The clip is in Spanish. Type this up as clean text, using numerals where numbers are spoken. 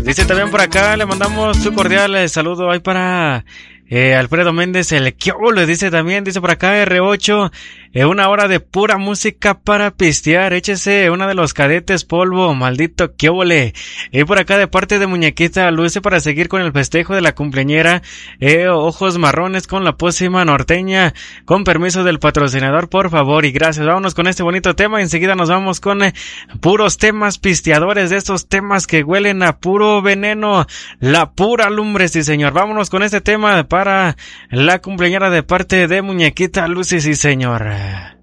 Dice también por acá, le mandamos su cordial saludo ahí para Alfredo Méndez, el Kio, le dice también, dice por acá R8, una hora de pura música para pistear, échese una de los Cadetes Polvo, maldito Kiobole. Y por acá de parte de Muñequita Luce para seguir con el festejo de la cumpleañera, ojos marrones con la pócima norteña, con permiso del patrocinador, por favor, y gracias. Vámonos con este bonito tema y enseguida nos vamos con puros temas pisteadores, de estos temas que huelen a puro veneno, la pura lumbre, sí señor. Vámonos con este tema para la cumpleañera de parte de Muñequita Lucy, sí señor.